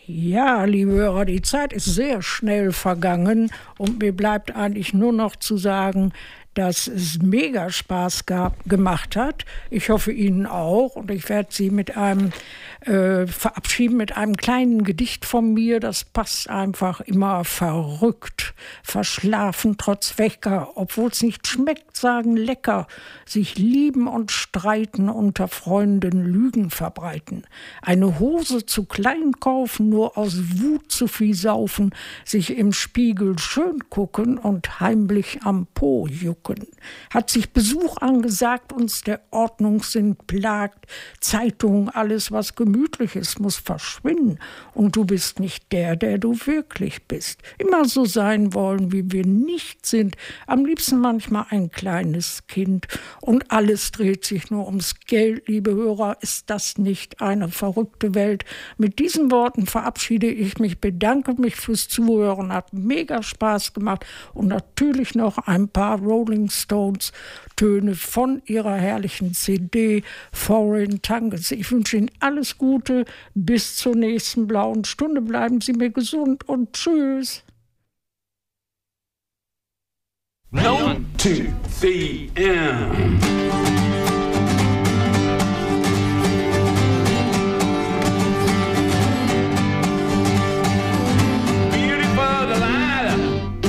Ja, liebe Hörer, die Zeit ist sehr schnell vergangen und mir bleibt eigentlich nur noch zu sagen, dass es mega Spaß gemacht hat. Ich hoffe Ihnen auch und ich werde Sie mit einem verabschieden mit einem kleinen Gedicht von mir. Das passt einfach immer: verrückt, verschlafen trotz Wecker, obwohl es nicht schmeckt, sagen lecker, sich lieben und streiten, unter Freunden Lügen verbreiten, eine Hose zu klein kaufen, nur aus Wut zu viel saufen, sich im Spiegel schön gucken und heimlich am Po jucken. Hat sich Besuch angesagt, uns der Ordnungssinn plagt, Zeitung, alles was gemütlich ist, muss verschwinden und du bist nicht der, der du wirklich bist. Immer so sein wollen, wie wir nicht sind, am liebsten manchmal ein kleines Kind und alles dreht sich nur ums Geld, liebe Hörer, ist das nicht eine verrückte Welt? Mit diesen Worten verabschiede ich mich, bedanke mich fürs Zuhören, hat mega Spaß gemacht und natürlich noch ein paar Rolling Stones Töne von ihrer herrlichen CD Foreign Tongues. Ich wünsche Ihnen alles Gute, bis zur nächsten blauen Stunde. Bleiben Sie mir gesund und tschüss. 1, 2, 3, and